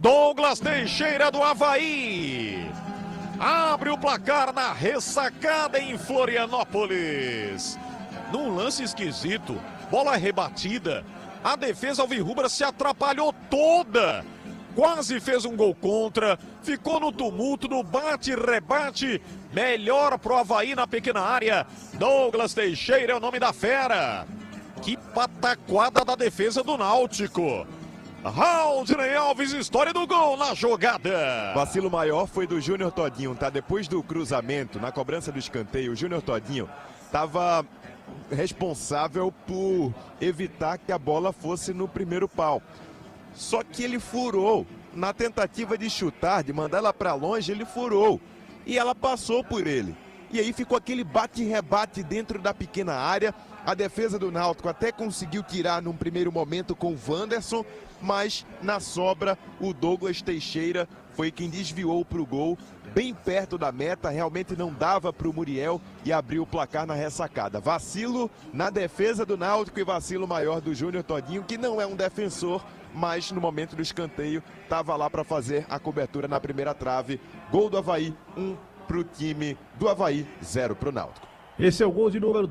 Douglas Teixeira do Avaí abre o placar na ressacada em Florianópolis. Num lance esquisito, bola rebatida, a defesa alvirrubra se atrapalhou toda. Quase fez um gol contra, ficou no tumulto, no bate-rebate. Melhor pro Avaí na pequena área. Douglas Teixeira é o nome da fera. Que pataquada da defesa do Náutico. Haldney Alves, história do gol na jogada. Vacilo maior foi do Júnior Todinho, tá? Depois do cruzamento, na cobrança do escanteio, o Júnior Todinho estava responsável por evitar que a bola fosse no primeiro pau. Só que ele furou. Na tentativa de chutar, de mandar ela para longe, ele furou. E ela passou por ele. E aí ficou aquele bate-rebate dentro da pequena área. A defesa do Náutico até conseguiu tirar num primeiro momento com o Wanderson, mas na sobra o Douglas Teixeira foi quem desviou para o gol, bem perto da meta, realmente não dava para o Muriel e abriu o placar na ressacada. Vacilo na defesa do Náutico e vacilo maior do Júnior Todinho, que não é um defensor, mas no momento do escanteio estava lá para fazer a cobertura na primeira trave. Gol do Avaí, 1 para o time do Avaí, 0 para o Náutico. Esse é o gol de número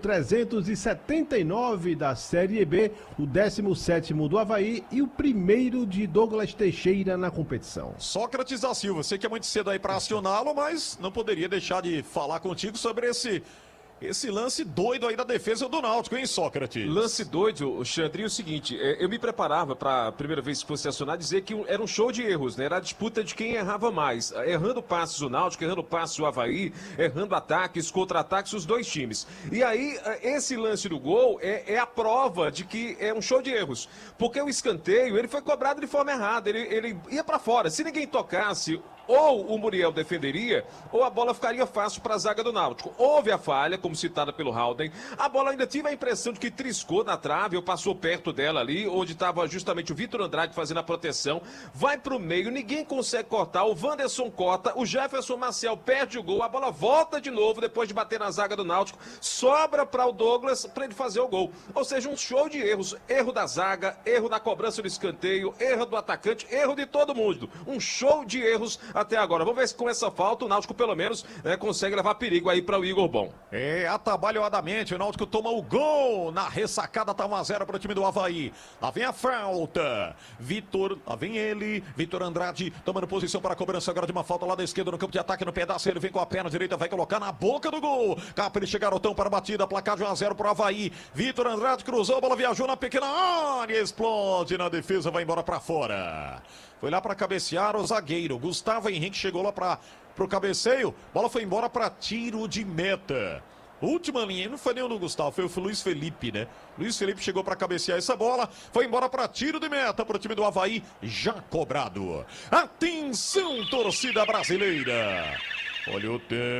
379 da Série B, o 17º do Avaí e o primeiro de Douglas Teixeira na competição. Sócrates da Silva, sei que é muito cedo aí para acioná-lo, mas não poderia deixar de falar contigo sobre esse lance doido aí da defesa do Náutico, hein, Sócrates? Lance doido, Xandrinho, é o seguinte, eu me preparava para a primeira vez que fosse acionar dizer que era um show de erros, né? Era a disputa de quem errava mais. Errando passes do Náutico, errando passes do Avaí, errando ataques, contra-ataques, os dois times. E aí, esse lance do gol é a prova de que é um show de erros. Porque o escanteio, ele foi cobrado de forma errada, ele ia para fora. Se ninguém tocasse, ou o Muriel defenderia, ou a bola ficaria fácil para a zaga do Náutico. Houve a falha, como citada pelo Haldney. A bola ainda tive a impressão de que triscou na trave, ou passou perto dela ali, onde estava justamente o Vitor Andrade fazendo a proteção. Vai para o meio, ninguém consegue cortar, o Wanderson corta, o Jefferson Maciel perde o gol, a bola volta de novo depois de bater na zaga do Náutico, sobra para o Douglas para ele fazer o gol. Ou seja, um show de erros. Erro da zaga, erro na cobrança do escanteio, erro do atacante, erro de todo mundo. Um show de erros até agora. Vamos ver se com essa falta o Náutico pelo menos consegue levar perigo aí para o Igor Bom. Atabalhoadamente o Náutico toma o gol na ressacada, tá 1-0 para o time do Avaí. Lá vem a falta. Lá vem ele, Vitor Andrade tomando posição para a cobrança agora de uma falta lá da esquerda no campo de ataque, no pedaço, ele vem com a perna direita, vai colocar na boca do gol. Capri chega garotão para a batida, placar de 1-0 para o Avaí. Vitor Andrade cruzou, a bola viajou na pequena área, explode na defesa, vai embora para fora. Foi lá para cabecear o zagueiro. Gustavo Henrique chegou lá para o cabeceio. Bola foi embora para tiro de meta. Última linha, não foi nem o do Gustavo, foi o Luiz Felipe, né? Luiz Felipe chegou para cabecear essa bola. Foi embora para tiro de meta para o time do Avaí. Já cobrado. Atenção, torcida brasileira. Olha o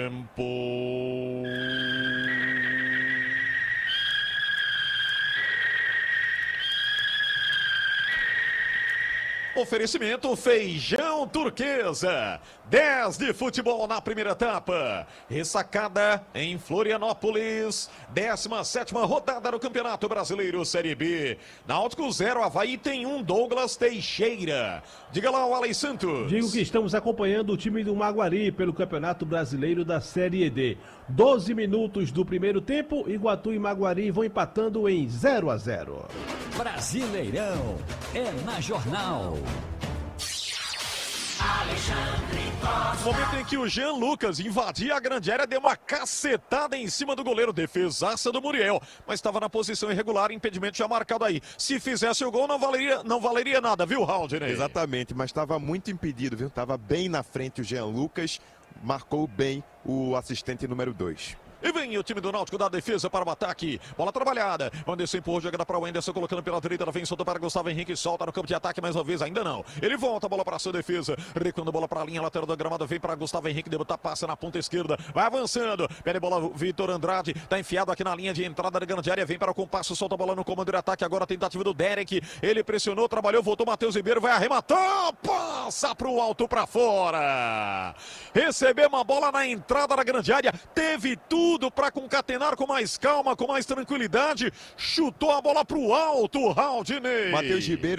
tempo. Oferecimento Feijão Turquesa. 10 de futebol na primeira etapa. Ressacada em Florianópolis. 17ª rodada do Campeonato Brasileiro Série B. Náutico 0, Avaí tem 1, Douglas Teixeira. Diga lá, o Alex Santos. Digo que estamos acompanhando o time do Maguari pelo Campeonato Brasileiro da Série D. 12 minutos do primeiro tempo, Iguatu e Maguari vão empatando em 0-0. Brasileirão é na Jornal. Momento em que o Jean Lucas invadia a grande área, deu uma cacetada em cima do goleiro, defesaça do Muriel, mas estava na posição irregular, impedimento já marcado aí. Se fizesse o gol não valeria nada, viu, Haldney? Exatamente, mas estava muito impedido, viu? Estava bem na frente o Jean Lucas, marcou bem o assistente número 2. E vem o time do Náutico da defesa para o ataque. Bola trabalhada. Wanderson empurrou, jogada para o Wanderson, colocando pela direita. Ela vem, solta para Gustavo Henrique, solta no campo de ataque mais uma vez. Ainda não. Ele volta a bola para a sua defesa. Recuando a bola para a linha lateral da gramada. Vem para Gustavo Henrique, debutar, passa na ponta esquerda. Vai avançando. Pede bola, Vitor Andrade. Está enfiado aqui na linha de entrada da grande área. Vem para o compasso, solta a bola no comando de ataque. Agora a tentativa do Derek. Ele pressionou, trabalhou, voltou. Matheus Ribeiro vai arrematar. Passa para o alto, para fora. Recebeu uma bola na entrada da grande área. Teve tudo para concatenar com mais calma, com mais tranquilidade, chutou a bola pro alto, Haldney. Matheus Ribeiro